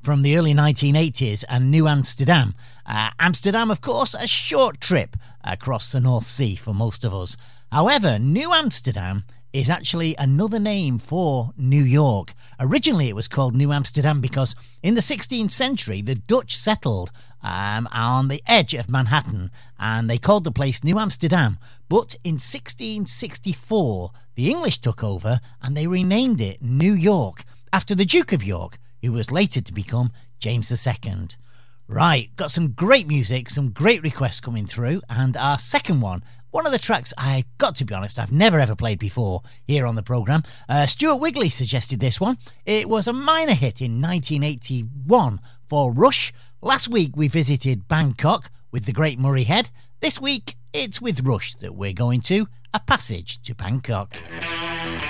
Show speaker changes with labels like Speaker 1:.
Speaker 1: from the early 1980s and New Amsterdam. Amsterdam, of course, a short trip across the North Sea for most of us. However, New Amsterdam is actually another name for New York. Originally it was called New Amsterdam because in the 16th century the Dutch settled on the edge of Manhattan and they called the place New Amsterdam. But in 1664 the English took over and they renamed it New York after the Duke of York, who was later to become James II. Right, got some great music, some great requests coming through, and our second one of the tracks I got to be honest I've never ever played before here on the programme. Stuart Wigley suggested this one. It was a minor hit in 1981 for Rush. Last week we visited Bangkok with the great Murray Head. This week it's with Rush that we're going to A Passage to Bangkok.